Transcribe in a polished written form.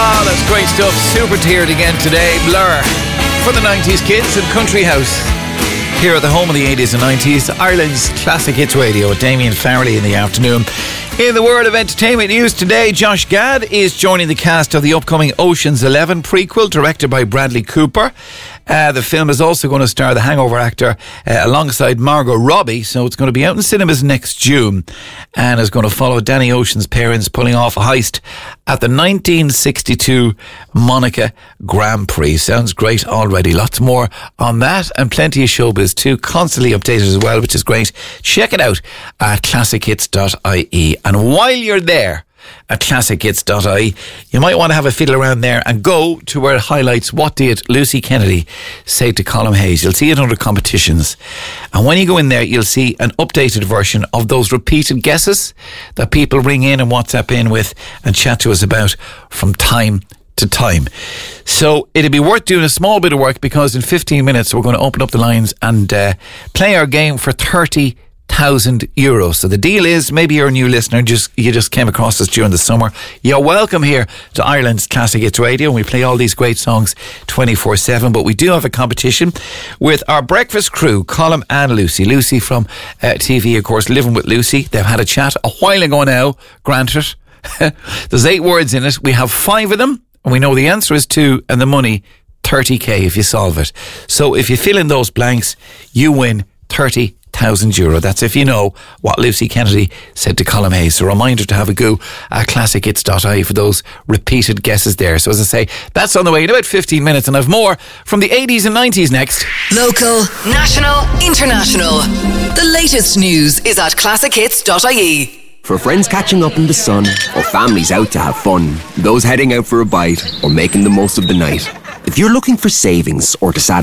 That's great stuff. Super tiered again today. Blur for the 90s kids and Country House. Here at the home of the 80s and 90s, Ireland's Classic Hits Radio with Damien Farrelly in the afternoon. In the world of entertainment news today, Josh Gad is joining the cast of the upcoming Ocean's 11 prequel, directed by Bradley Cooper. The film is also going to star the Hangover actor alongside Margot Robbie, so it's going to be out in cinemas next June, and is going to follow Danny Ocean's parents pulling off a heist at the 1962 Monaco Grand Prix. Sounds great already. Lots more on that and plenty of showbiz too, constantly updated as well, which is great. Check it out at classichits.ie. And while you're there at classichits.ie, you might want to have a fiddle around there and go to where it highlights what did Lucy Kennedy say to Colm Hayes. You'll see it under competitions. And when you go in there, you'll see an updated version of those repeated guesses that people ring in and WhatsApp in with and chat to us about from time to time. So it'd be worth doing a small bit of work, because in 15 minutes we're going to open up the lines and play our game for €30,000. So the deal is, maybe you're a new listener, you just came across us during the summer. You're welcome here to Ireland's Classic Hits Radio, and we play all these great songs 24/7. But we do have a competition with our breakfast crew, Colm and Lucy. Lucy from TV, of course, Living with Lucy. They've had a chat a while ago now, granted. There's 8 words in it. We have 5 of them, and we know the answer is 2, and the money, 30k if you solve it. So if you fill in those blanks, you win €30,000. That's if you know what Lucy Kennedy said to Colm Hayes. So a reminder to have a go at classichits.ie for those repeated guesses there. So as I say, that's on the way in about 15 minutes, and I've more from the 80s and 90s next. Local, national, international. The latest news is at classichits.ie. For friends catching up in the sun, or families out to have fun, those heading out for a bite, or making the most of the night. If you're looking for savings or to satisfy